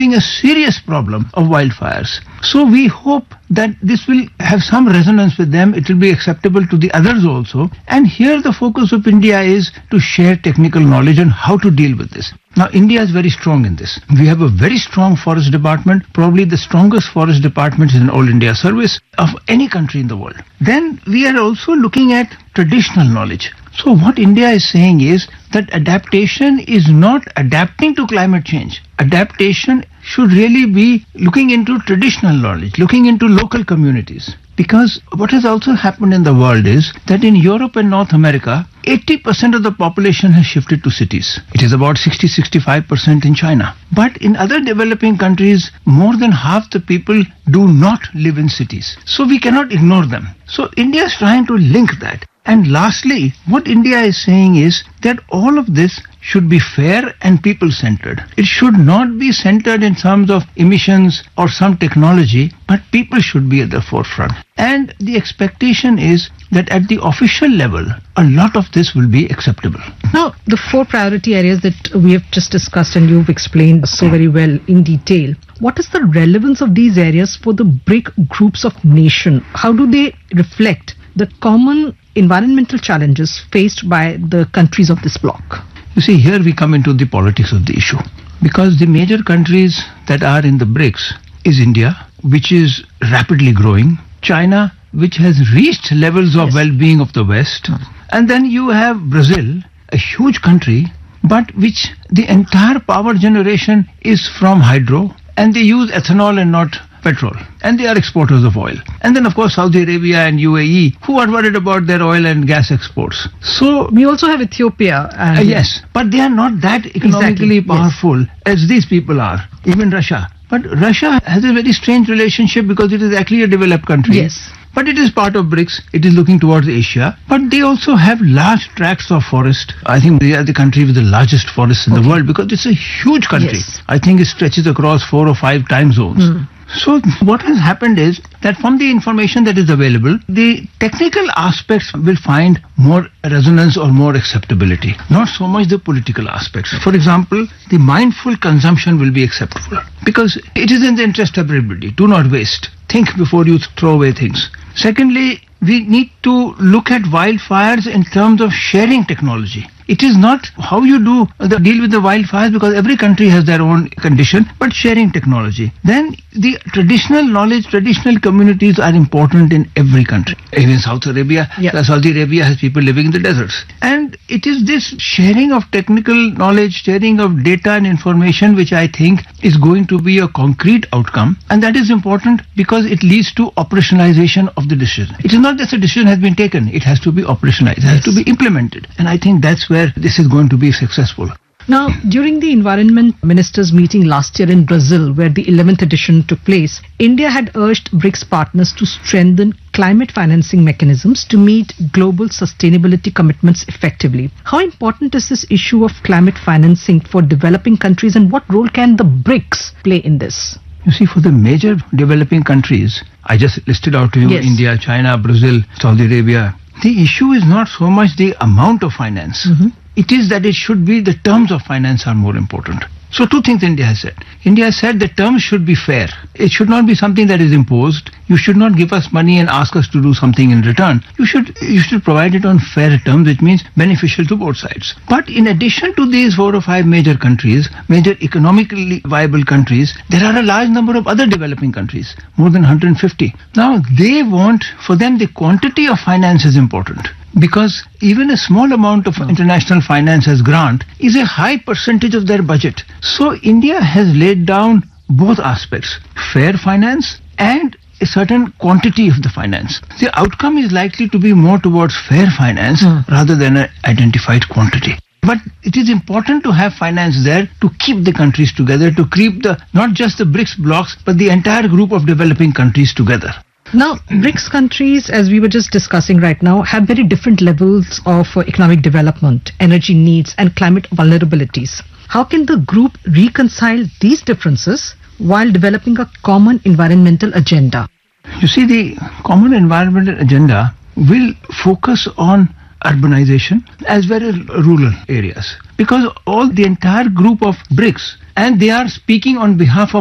a serious problem of wildfires. So we hope that this will have some resonance with them. It will be acceptable to the others also. And here the focus of India is to share technical knowledge on how to deal with this. Now, India is very strong in this. We have a very strong forest department, probably the strongest forest department in all India service of any country in the world. Then we are also looking at traditional knowledge. So what India is saying is that adaptation is not adapting to climate change. Adaptation should really be looking into traditional knowledge, looking into local communities. Because what has also happened in the world is that in Europe and North America, 80% of the population has shifted to cities. It is about 60-65% in China. But in other developing countries, more than half the people do not live in cities. So we cannot ignore them. So India is trying to link that. And lastly, what India is saying is that all of this should be fair and people-centered. It should not be centered in terms of emissions or some technology, but people should be at the forefront. And the expectation is that at the official level, a lot of this will be acceptable. Now, the 4 priority areas that we have just discussed and you've explained so very well in detail, what is the relevance of these areas for the BRIC groups of nations? How do they reflect the common environmental challenges faced by the countries of this bloc? You see, here we come into the politics of the issue. Because the major countries that are in the BRICS is India, which is rapidly growing, China, which has reached levels of well-being of the West, and then you have Brazil, a huge country, but which the entire power generation is from hydro, and they use ethanol and not petrol, and they are exporters of oil. And then of course Saudi Arabia and UAE, who are worried about their oil and gas exports. So we also have Ethiopia. And yes, but they are not that economically powerful as these people are, even Russia. But Russia has a very strange relationship because it is actually a developed country. Yes. But it is part of BRICS. It is looking towards Asia. But they also have large tracts of forest. I think they are the country with the largest forests in the world because it's a huge country. Yes. I think it stretches across 4 or 5 time zones. So what has happened is that from the information that is available, the technical aspects will find more resonance or more acceptability, not so much the political aspects. For example, the mindful consumption will be acceptable because it is in the interest of everybody. Do not waste. Think before you throw away things. Secondly, we need to look at wildfires in terms of sharing technology. It is not how you do the deal with the wildfires because every country has their own condition, but sharing technology. Then the traditional knowledge, traditional communities are important in every country. Even Saudi Arabia has people living in the deserts. And it is this sharing of technical knowledge, sharing of data and information which I think is going to be a concrete outcome. And that is important because it leads to operationalization of the decision. It is not just a decision has been taken, it has to be operationalized, it has to be implemented. And I think that's where this is going to be successful. Now, during the Environment Ministers meeting last year in Brazil, where the 11th edition took place, India had urged BRICS partners to strengthen climate financing mechanisms to meet global sustainability commitments effectively. How important is this issue of climate financing for developing countries, and what role can the BRICS play in this? You see, for the major developing countries, I just listed out to you India, China, Brazil, Saudi Arabia. The issue is not so much the amount of finance. It is that it should be the terms of finance are more important. So 2 things India has said. India has said the terms should be fair. It should not be something that is imposed. You should not give us money and ask us to do something in return. You should provide it on fair terms, which means beneficial to both sides. But in addition to these 4 or 5 major countries, major economically viable countries, there are a large number of other developing countries, more than 150. Now they want, for them the quantity of finance is important. Because even a small amount of international finance as grant is a high percentage of their budget. So India has laid down both aspects, fair finance and a certain quantity of the finance. The outcome is likely to be more towards fair finance rather than an identified quantity. But it is important to have finance there to keep the countries together, to keep not just the BRICS blocks, but the entire group of developing countries together. Now, BRICS countries, as we were just discussing right now, have very different levels of economic development, energy needs, and climate vulnerabilities. How can the group reconcile these differences while developing a common environmental agenda? You see, the common environmental agenda will focus on urbanization as well as rural areas. Because the entire group of BRICS and they are speaking on behalf of